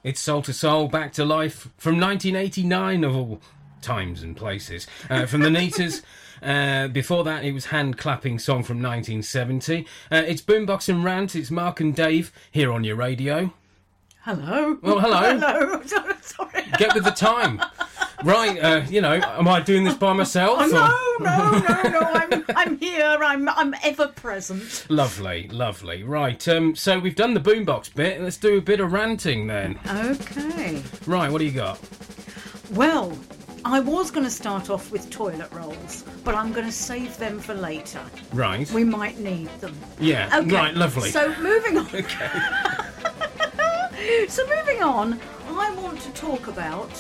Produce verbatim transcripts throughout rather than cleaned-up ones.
It's Soul to Soul, Back to Life from nineteen eighty-nine of all times and places. Uh, from the Neaters. Uh, before that, it was Hand Clapping Song from nineteen seventy. Uh, it's Boombox and Rant. It's Mark and Dave here on your radio. Hello. Well, hello. Hello. Sorry. Get with the time. Right, uh, you know, am I doing this by myself? Oh, no, no, no, no, I'm, I'm here, I'm I'm ever present. Lovely, lovely. Right, um, so we've done the boombox bit, let's do a bit of ranting then. Okay. Right, what do you got? Well, I was going to start off with toilet rolls, but I'm going to save them for later. Right. We might need them. Yeah, okay. Right, lovely. So, moving on. Okay. So, moving on, I want to talk about...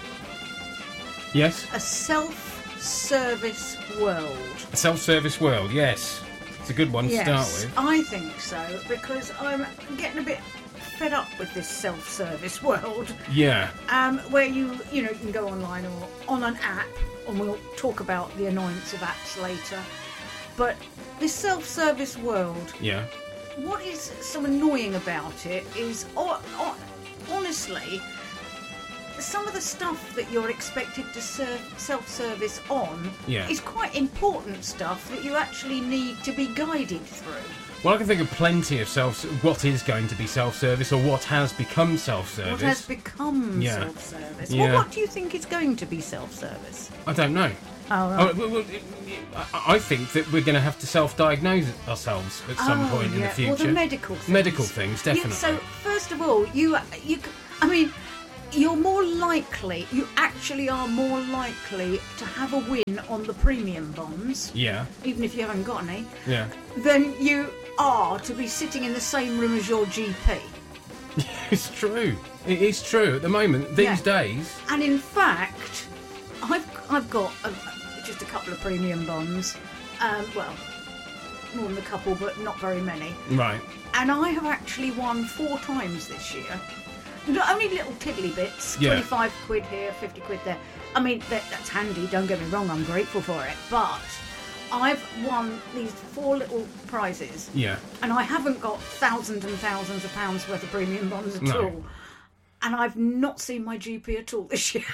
Yes? A self-service world. A self-service world, yes. It's a good one to yes, start with. I think so, because I'm getting a bit fed up with this self-service world. Yeah. Um, where you, you know, you can go online or on an app, and we'll talk about the annoyance of apps later. But this self-service world, yeah. What is so annoying about it is, oh, oh, honestly... some of the stuff that you're expected to serve self-service on yeah. is quite important stuff that you actually need to be guided through. Well, I can think of plenty of self what is going to be self-service or what has become self-service. What has become yeah. self-service. Yeah. Well, what do you think is going to be self-service? I don't know. Oh, right. oh, well, well, I think that we're going to have to self-diagnose ourselves at some oh, point yeah. in the future. Well, the medical things. Medical things, definitely. Yeah, so, first of all, you, you, I mean... you're more likely, you actually are more likely to have a win on the premium bonds. Yeah. Even if you haven't got any. Yeah. Than you are to be sitting in the same room as your G P. It's true. It is true at the moment, these yeah. days. And in fact, I've I've got a, just a couple of premium bonds. Um, well, more than a couple, but not very many. Right. And I have actually won four times this year. Not only little tiddly bits, yeah. twenty-five quid here, fifty quid there. I mean, that, that's handy, don't get me wrong, I'm grateful for it. But I've won these four little prizes. Yeah. And I haven't got thousands and thousands of pounds worth of premium bonds at no. all. And I've not seen my G P at all this year.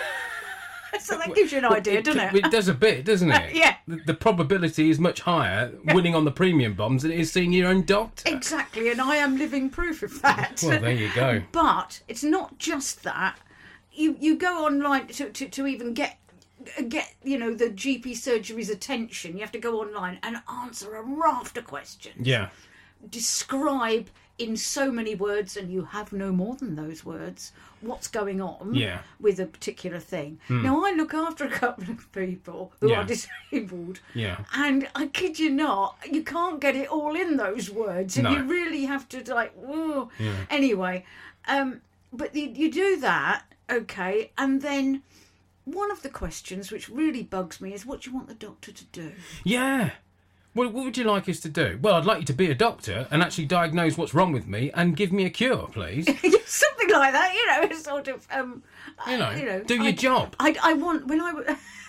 So that gives you an idea, it, doesn't it? It does a bit, doesn't it? Yeah. The, the probability is much higher winning on the premium bombs than it is seeing your own doctor. Exactly, and I am living proof of that. Well, there you go. But it's not just that. You you go online to, to, to even get get you know the G P surgery's attention. You have to go online and answer a raft of questions. Yeah. Describe in so many words, and you have no more than those words, what's going on yeah. with a particular thing. Mm. Now, I look after a couple of people who yeah. are disabled, yeah. and I kid you not, you can't get it all in those words, and no. you really have to, like, whoa. Yeah. Anyway, um, but you, you do that, okay, and then one of the questions which really bugs me is what do you want the doctor to do? Yeah. Well, what would you like us to do? Well, I'd like you to be a doctor and actually diagnose what's wrong with me and give me a cure, please. Something like that, you know, sort of... Um, you, know, uh, you know, do your I, job. I, I want... When I was...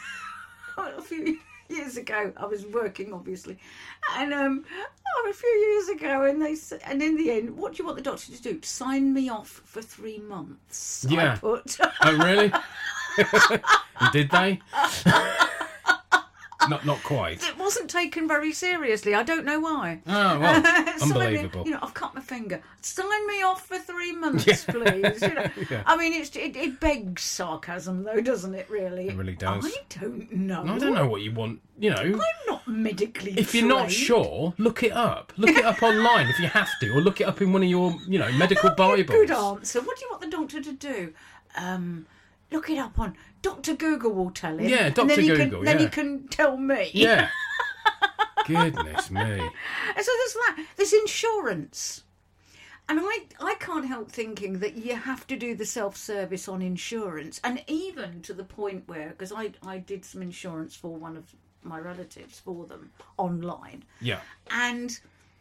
a few years ago, I was working, obviously, and um, oh, a few years ago, and they said, and in the end, what do you want the doctor to do? Sign me off for three months, yeah. I put. Oh, really? Did they? Not not quite. It wasn't taken very seriously. I don't know why. Oh, well, Sign me- unbelievable. you know, I've cut my finger. Sign me off for three months, Yeah. please. You know, Yeah. I mean, it's, it, it begs sarcasm, though, doesn't it? Really, It really does. I don't know. I don't know what you want, you know. I'm not medically If you're not trained. sure, look it up. Look it up online if you have to, or look it up in one of your, you know, medical That'd be Bibles. a good answer. What do you want the doctor to do? Um, look it up on Doctor Google will tell him. Yeah, and Doctor then he Google, Can, then yeah. he can tell me. Yeah. Goodness me. And so there's that. There's insurance. And I, I can't help thinking that you have to do the self-service on insurance. And even to the point where, because I, I did some insurance for one of my relatives for them online. Yeah. And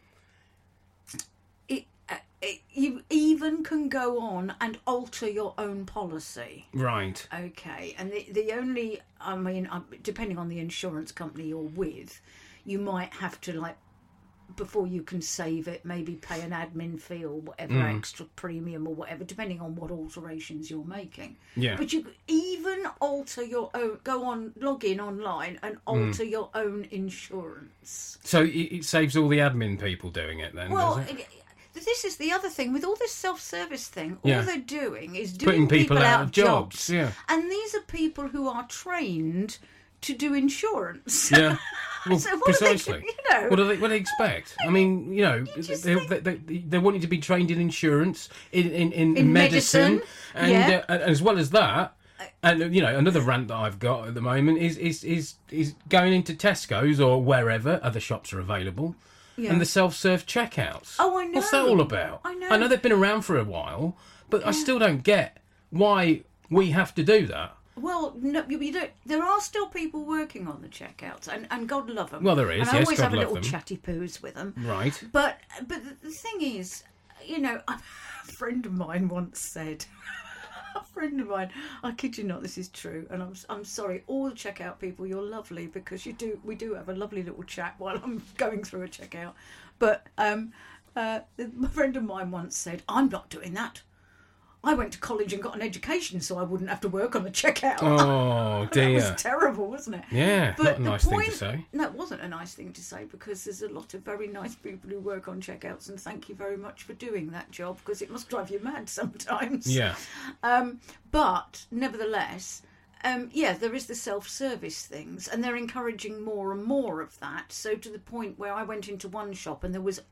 it, uh, it you even can go on and alter your own policy. Right. Okay. And the, the only, I mean, um, depending on the insurance company you're with, you might have to, like, before you can save it, maybe pay an admin fee or whatever, mm. extra premium or whatever, depending on what alterations you're making. Yeah. But you even alter your own, go on, log in online and alter mm. your own insurance. So it, it saves all the admin people doing it then, well, does it? it This is the other thing with all this self-service thing. All yeah. they're doing is putting doing people, people out, out of of jobs. jobs. Yeah. And these are people who are trained to do insurance. Yeah. Well, so what precisely. Do they, you know, what do they? What do they expect? I mean, you know, you they, think... they, they, they want you to be trained in insurance, in in, in, in medicine, medicine, and yeah. uh, as well as that. And you know, another rant that I've got at the moment is is is, is going into Tesco's or wherever other shops are available. Yeah. And the self-serve checkouts. Oh, I know. What's that all about? I know. I know they've been around for a while, but yeah. I still don't get why we have to do that. Well, no, you don't. There are still people working on the checkouts, and, and God love them. Well, there is. And I yes, always God have a love little them. chatty poos with them. Right. But but the thing is, you know, a friend of mine once said. A friend of mine, I kid you not, this is true, and I'm I'm sorry, all the checkout people, you're lovely because you do we do have a lovely little chat while I'm going through a checkout. But um, uh, my friend of mine once said, "I'm not doing that. I went to college and got an education, so I wouldn't have to work on the checkout." Oh dear, that was terrible, wasn't it? Yeah, but not a nice point, thing to say. No, it wasn't a nice thing to say because there's a lot of very nice people who work on checkouts, and thank you very much for doing that job because it must drive you mad sometimes. Yeah. Um, but nevertheless, um, yeah, there is the self-service things, and they're encouraging more and more of that. So to the point where I went into one shop and there was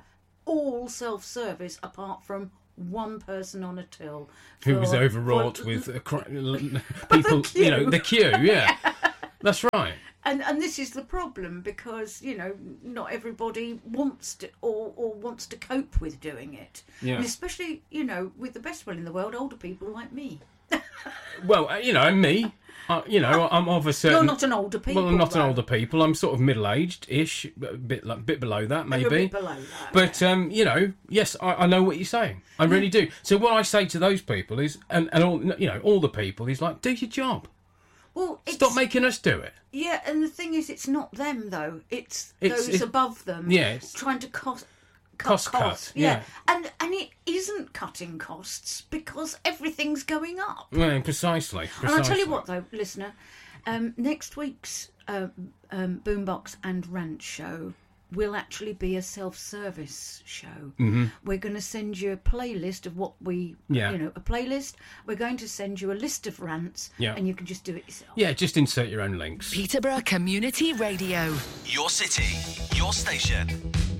all self-service apart from one person on a till who for, was overwrought for, with uh, people, queue. you know, the queue. Yeah, that's right. And and this is the problem because you know not everybody wants to or, or wants to cope with doing it. Yeah. And especially you know with the best will in the world, older people like me. Well, uh, you know, and me. Uh, you know, I'm of a certain. You're not an older people. Well, I'm not though. an older people. I'm sort of middle-aged-ish, a bit, like, bit below that, maybe. You're a bit below that. But yeah. um, you know, yes, I, I know what you're saying. I really do. So what I say to those people is, and, and all, you know, all the people is like, do your job. Well, it's, stop making us do it. Yeah, and the thing is, it's not them though. It's, it's those it, above them. Yeah, it's, trying to cost. Cut cost costs. cut, yeah. yeah, and and it isn't cutting costs because everything's going up. Well, precisely, precisely. And I'll tell you what, though, listener, um, next week's uh, um, Boombox and Rant show will actually be a self-service show. Mm-hmm. We're going to send you a playlist of what we, yeah. you know, a playlist. We're going to send you a list of rants, yeah. and you can just do it yourself. Yeah, just insert your own links. Peterborough Community Radio. Your city, your station.